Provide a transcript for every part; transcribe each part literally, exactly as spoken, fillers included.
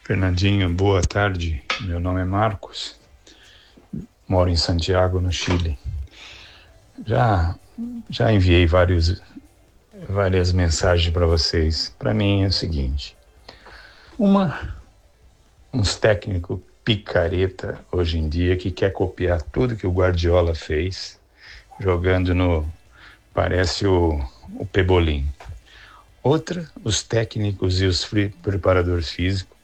Fernandinho, boa tarde. Meu nome é Marcos. Moro em Santiago, no Chile. Já, já enviei vários, várias mensagens para vocês. Para mim é o seguinte: uma, uns técnicos picareta hoje em dia que quer copiar tudo que o Guardiola fez, jogando no, parece o, o Pebolim. Outra, os técnicos e os preparadores físicos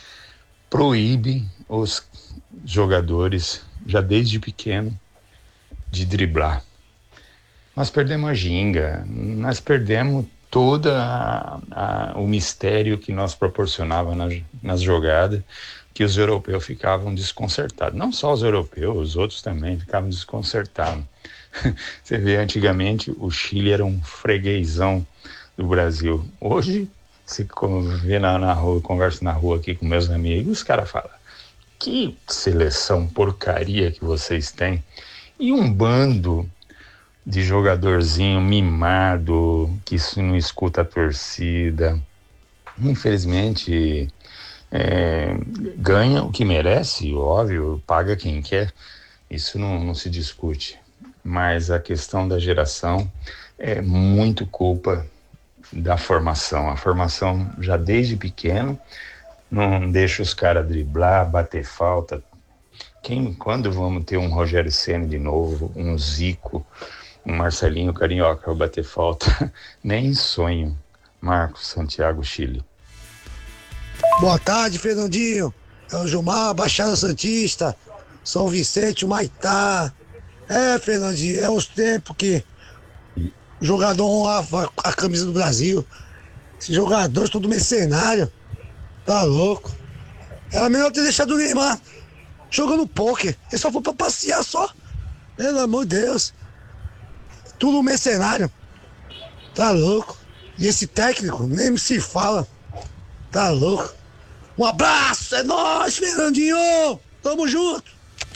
proíbem os jogadores, já desde pequeno, de driblar. Nós perdemos a ginga, nós perdemos todo a, a, o mistério que nós proporcionava nas, nas jogadas, que os europeus ficavam desconcertados. Não só os europeus, os outros também ficavam desconcertados. Você vê, antigamente o Chile era um freguesão do Brasil. Hoje, se vê na, na rua, converso na rua aqui com meus amigos, os caras falam: que seleção porcaria que vocês têm. E um bando de jogadorzinho mimado, que não escuta a torcida. Infelizmente, é, ganha o que merece, óbvio, paga quem quer. Isso não, não se discute. Mas a questão da geração é muito culpa da formação. A formação, já desde pequeno, não deixa os caras driblar, bater falta. Quem, quando vamos ter um Rogério Ceni de novo, um Zico, um Marcelinho Carioca para bater falta? Nem sonho. Marcos, Santiago, Chile. Boa tarde, Fernandinho. É o Gilmar, Baixada Santista, São Vicente, Humaitá. É, Fernandinho, é os tempos que o jogador honrava a camisa do Brasil. Esses jogadores tudo mercenário. Tá louco. Era melhor ter deixado o Neymar jogando pôquer. Ele só foi pra passear só. Pelo amor de Deus. Tudo mercenário. Tá louco. E esse técnico nem se fala. Tá louco. Um abraço, é nóis, Fernandinho. Tamo junto.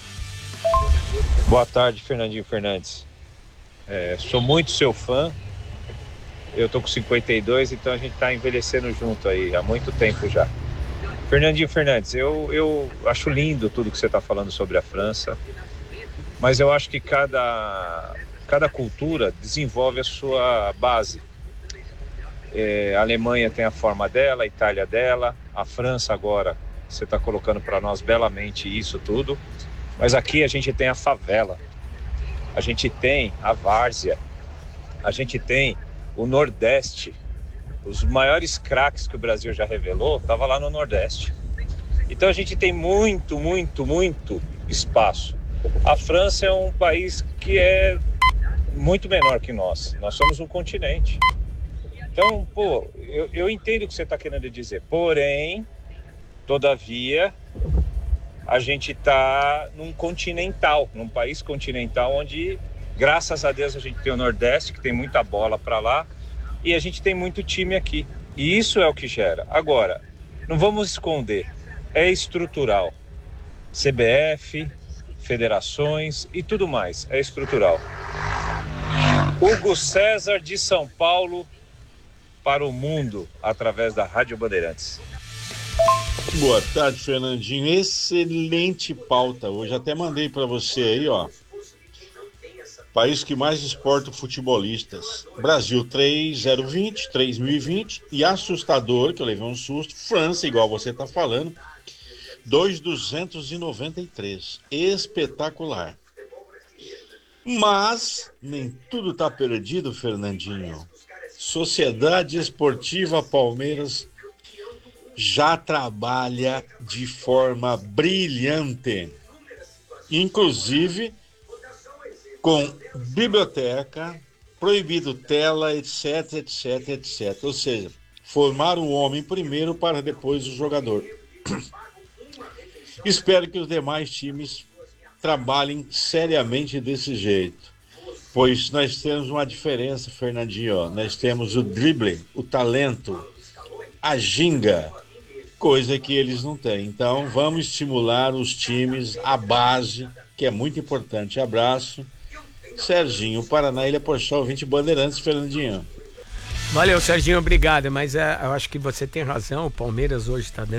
Boa tarde, Fernandinho Fernandes. É, sou muito seu fã. Eu tô com cinquenta e dois, então a gente tá envelhecendo junto aí há muito tempo já. Fernandinho Fernandes, eu, eu acho lindo tudo que você tá falando sobre a França, mas eu acho que cada, cada cultura desenvolve a sua base. É, a Alemanha tem a forma dela, a Itália dela, a França agora, você tá colocando para nós belamente isso tudo, mas aqui a gente tem a favela, a gente tem a várzea, a gente tem o Nordeste. Os maiores craques que o Brasil já revelou estavam lá no Nordeste. Então a gente tem muito, muito, muito espaço. A França é um país que é muito menor que nós. Nós somos um continente. Então, pô, eu, eu entendo o que você está querendo dizer. Porém, todavia, a gente está num continental, num país continental onde, graças a Deus, a gente tem o Nordeste, que tem muita bola para lá, e a gente tem muito time aqui. E isso é o que gera. Agora, não vamos esconder, é estrutural. C B F, federações e tudo mais, é estrutural. Hugo César de São Paulo para o mundo, através da Rádio Bandeirantes. Boa tarde, Fernandinho. Excelente pauta. Hoje até mandei para você aí, ó. País que mais exporta futebolistas. Brasil três mil e vinte, três mil e vinte. E assustador, que eu levei um susto, França, igual você tá falando, dois mil duzentos e noventa e três. Espetacular. Mas nem tudo tá perdido, Fernandinho. Sociedade Esportiva Palmeiras já trabalha de forma brilhante. Inclusive com biblioteca, proibido tela, etc, etc, etcétera. Ou seja, formar o homem primeiro para depois o jogador. Espero que os demais times trabalhem seriamente desse jeito, pois nós temos uma diferença, Fernandinho, ó. Nós temos o drible, o talento, a ginga, coisa que eles não têm. Então vamos estimular os times, a base, que é muito importante. Abraço. Serginho, Paraná, Ilha Porchal, vinte Bandeirantes, Fernandinho. Valeu, Serginho, obrigado, mas é, eu acho que você tem razão, o Palmeiras hoje está dentro